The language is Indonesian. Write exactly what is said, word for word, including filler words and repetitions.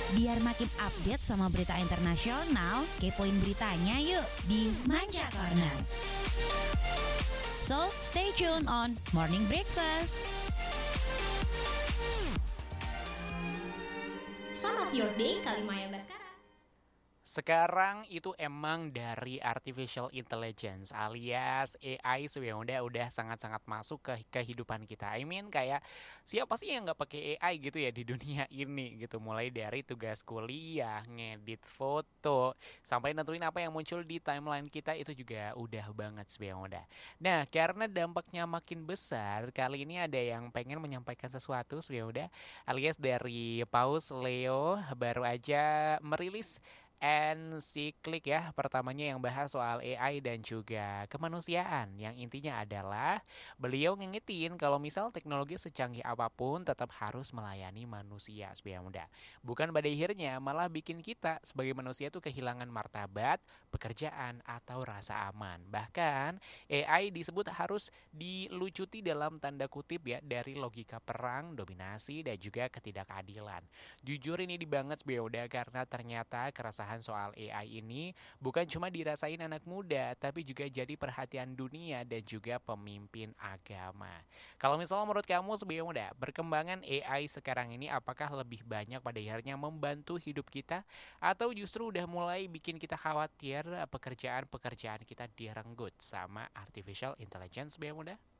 Biar makin update sama berita internasional, kepoin beritanya yuk di Manja Corner. So, stay tuned on Morning Breakfast. Son of your day, Kalimaya Baskara. Sekarang itu emang dari artificial intelligence alias A I sebenarnya udah udah sangat-sangat masuk ke kehidupan kita. I mean kayak siapa sih yang nggak pakai A I gitu ya di dunia ini gitu. Mulai dari tugas kuliah, ngedit foto, sampai nentuin apa yang muncul di timeline kita itu juga udah banget sebenarnya udah. Nah karena dampaknya makin besar, kali ini ada yang pengen menyampaikan sesuatu sebenarnya udah, alias dari Paus Leo baru aja merilis ensiklik ya, pertamanya yang bahas soal A I dan juga kemanusiaan. Yang intinya adalah beliau ngingetin kalau misal teknologi secanggih apapun tetap harus melayani manusia sebagai muda. Bukan pada akhirnya malah bikin kita sebagai manusia tuh kehilangan martabat, pekerjaan atau rasa aman. Bahkan A I disebut harus dilucuti dalam tanda kutip ya dari logika perang, dominasi dan juga ketidakadilan. Jujur ini di banget sebagai karena ternyata keresahan soal A I ini bukan cuma dirasain anak muda, tapi juga jadi perhatian dunia dan juga pemimpin agama. Kalau misalnya menurut kamu sebagai muda, perkembangan A I sekarang ini apakah lebih banyak pada akhirnya membantu hidup kita atau justru udah mulai bikin kita khawatir pekerjaan-pekerjaan kita direnggut sama artificial intelligence sebagai muda?